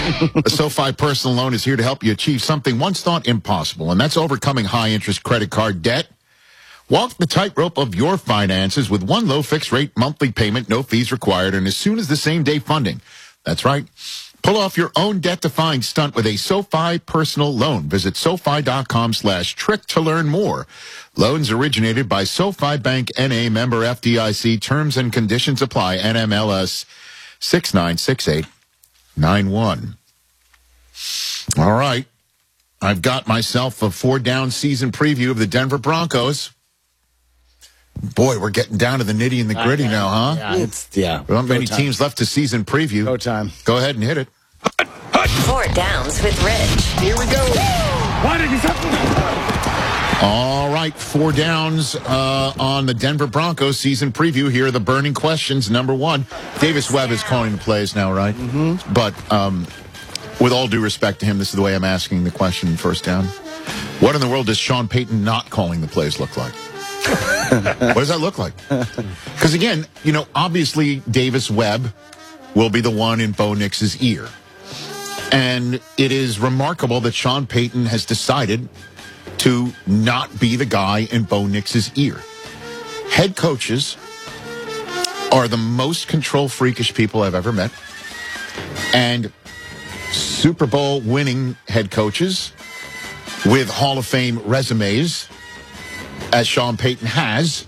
A SoFi personal loan is here to help you achieve something once thought impossible, and that's overcoming high-interest credit card debt. Walk the tightrope of your finances with one low fixed-rate monthly payment, no fees required, and as soon as the same-day funding. That's right. Pull off your own debt-defying stunt with a SoFi personal loan. Visit SoFi.com/trick to learn more. Loans originated by SoFi Bank N.A. member FDIC. Terms and conditions apply. NMLS 696891. All right. I've got myself a 4-down season preview of the Denver Broncos. Boy, we're getting down to the nitty and the gritty now, huh? Yeah, There aren't many teams left to season preview. Go time. Go ahead and hit it. 4 Downs with Rich. Here we go. All right, 4 downs on the Denver Broncos season preview. Here are the burning questions. Number 1, Davis Webb is calling the plays now, right? Mm-hmm. But with all due respect to him, this is the way I'm asking the question first down. What in the world does Sean Payton not calling the plays look like? What does that look like? Because, again, obviously Davis Webb will be the one in Bo Nix's ear. And it is remarkable that Sean Payton has decided to not be the guy in Bo Nix's ear. Head coaches are the most control freakish people I've ever met. And Super Bowl winning head coaches with Hall of Fame resumes, as Sean Payton has,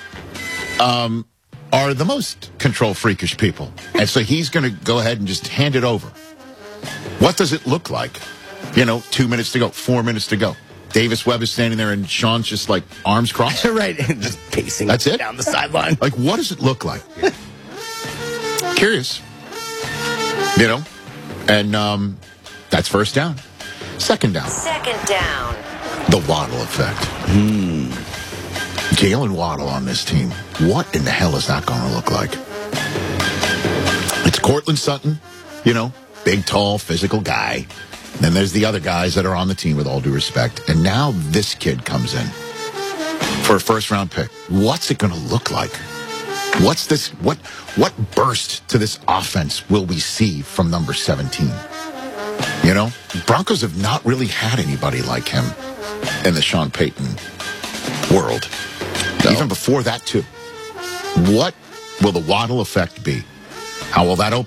are the most control freakish people. And so he's going to go ahead and just hand it over. What does it look like? 2 minutes to go, 4 minutes to go. Davis Webb is standing there and Sean's just like arms crossed. Right, and just pacing That's it? down the sideline. Like, what does it look like? Curious. And that's first down. Second down. Second down. The Waddle effect. Jalen Waddle on this team. What in the hell is that going to look like? It's Cortland Sutton, big, tall, physical guy. Then there's the other guys that are on the team, with all due respect. And now this kid comes in for a first-round pick. What's it going to look like? What's this? What burst to this offense will we see from number 17? Broncos have not really had anybody like him in the Sean Payton world. No. Even before that, too. What will the Waddle effect be? How will that open?